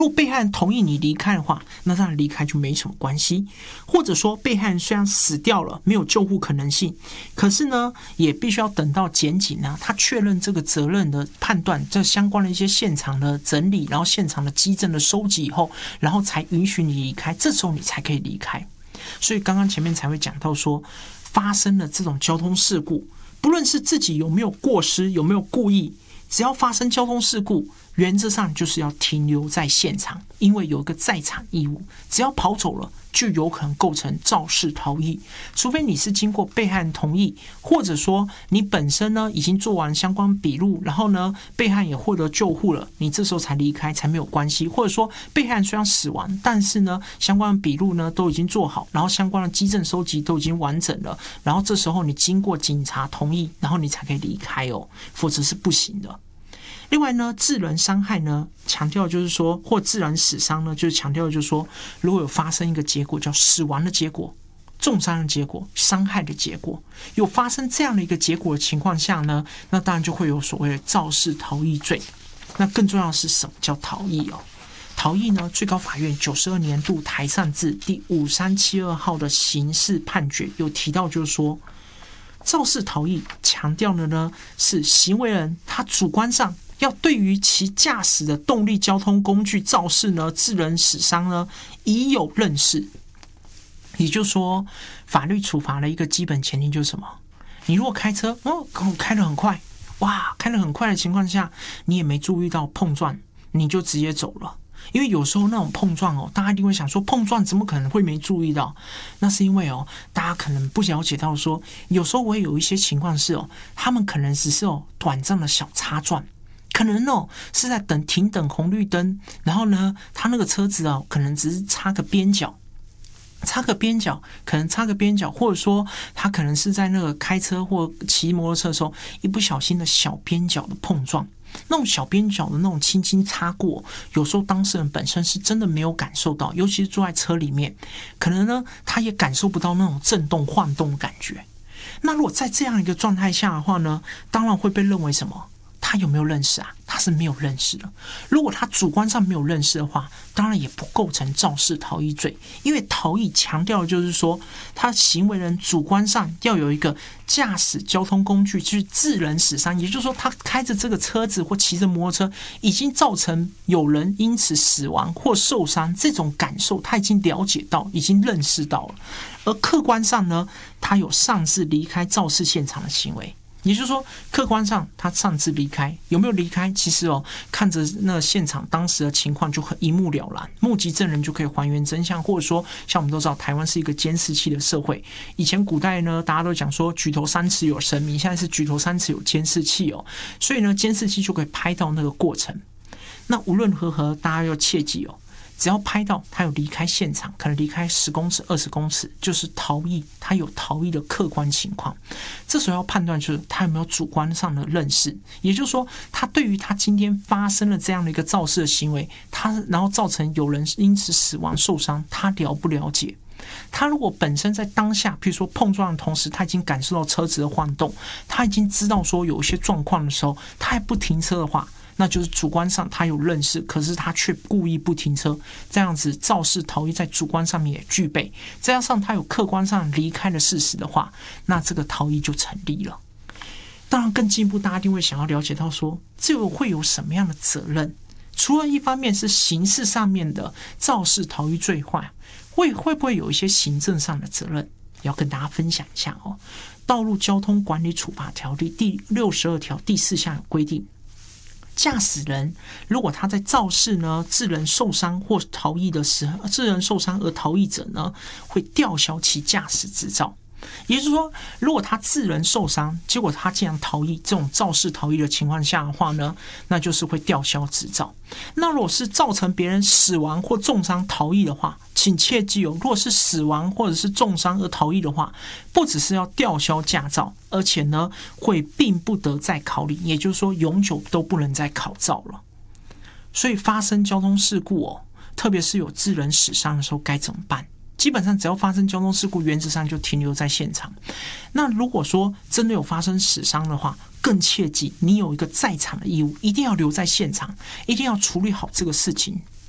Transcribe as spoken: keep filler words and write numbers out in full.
如果被害人同意你离开的话，那当然离开就没什么关系。或者说被害人虽然死掉了，没有救护可能性，可是呢，也必须要等到检警呢，他确认这个责任的判断，这相关的一些现场的整理，然后现场的基证的收集以后，然后才允许你离开，这时候你才可以离开。所以刚刚前面才会讲到说，发生了这种交通事故，不论是自己有没有过失，有没有故意，只要发生交通事故，原则上就是要停留在现场，因为有一个在场义务，只要跑走了就有可能构成肇事逃逸，除非你是经过被害人同意，或者说你本身呢已经做完相关笔录，然后呢被害人也获得救护了，你这时候才离开才没有关系。或者说被害人虽然死亡，但是呢相关的笔录呢都已经做好，然后相关的基证收集都已经完整了，然后这时候你经过警察同意，然后你才可以离开哦，否则是不行的。另外呢，致人伤害呢，强调就是说，或致人死伤呢，就是强调就是说，如果有发生一个结果叫死亡的结果、重伤的结果、伤害的结果，有发生这样的一个结果的情况下呢，那当然就会有所谓的肇事逃逸罪。那更重要的是什么叫逃逸哦？逃逸呢，最高法院九十二年度台上字第五三七二号的刑事判决有提到，就是说，肇事逃逸强调的呢是行为人他主观上要对于其驾驶的动力交通工具肇事呢，致人死伤呢，已有认识。也就是说，法律处罚的一个基本前提就是什么？你如果开车，哦，开得很快，哇，开得很快的情况下，你也没注意到碰撞，你就直接走了。因为有时候那种碰撞哦，大家一定会想说，碰撞怎么可能会没注意到？那是因为哦，大家可能不了解到说，有时候我也有一些情况是哦，他们可能只是哦短暂的小擦撞。可能哦是在等停等红绿灯，然后呢，他那个车子哦，可能只是擦个边角，擦个边角，可能擦个边角，或者说他可能是在那个开车或骑摩托车的时候，一不小心的小边角的碰撞，那种小边角的那种轻轻擦过，有时候当事人本身是真的没有感受到，尤其是坐在车里面，可能呢他也感受不到那种震动晃动的感觉。那如果在这样一个状态下的话呢，当然会被认为什么？他有没有认识啊？他是没有认识的。如果他主观上没有认识的话，当然也不构成肇事逃逸罪，因为逃逸强调的就是说，他行为人主观上要有一个驾驶交通工具去致人死伤，也就是说，他开着这个车子或骑着摩托车，已经造成有人因此死亡或受伤，这种感受他已经了解到，已经认识到了。而客观上呢，他有擅自离开肇事现场的行为。也就是说，客观上他擅自离开，有没有离开？其实哦，看着那现场当时的情况就很一目了然，目击证人就可以还原真相。或者说，像我们都知道，台湾是一个监视器的社会。以前古代呢，大家都讲说举头三尺有神明，现在是举头三尺有监视器哦。所以呢，监视器就可以拍到那个过程。那无论如何，大家要切记哦。只要拍到他有离开现场，可能离开十公尺、二十公尺，就是逃逸，他有逃逸的客观情况。这时候要判断就是他有没有主观上的认识，也就是说，他对于他今天发生了这样的一个肇事的行为，他然后造成有人因此死亡受伤，他了不了解？他如果本身在当下，譬如说碰撞的同时，他已经感受到车子的晃动，他已经知道说有一些状况的时候，他还不停车的话，那就是主观上他有认识，可是他却故意不停车，这样子肇事逃逸在主观上面也具备，再加上他有客观上离开的事实的话，那这个逃逸就成立了。当然更进一步，大家一定会想要了解到说，这个会有什么样的责任？除了一方面是刑事上面的肇事逃逸罪坏，会会不会有一些行政上的责任？要跟大家分享一下哦。道路交通管理处罚条例第六十二条第四项有规定，驾驶人如果他在肇事呢致人受伤或逃逸的时候，致人受伤而逃逸者呢，会吊销其驾驶执照。也就是说，如果他致人受伤，结果他竟然逃逸，这种肇事逃逸的情况下的话呢，那就是会吊销执照。那如果是造成别人死亡或重伤逃逸的话，请切记哦，如果是死亡或者是重伤而逃逸的话，不只是要吊销驾照，而且呢会并不得再考领，也就是说永久都不能再考照了。所以发生交通事故哦，特别是有致人死伤的时候该怎么办？基本上只要发生交通事故，原则上就停留在现场。那如果说真的有发生死伤的话，更切记你有一个在场的义务，一定要留在现场，一定要处理好这个事情，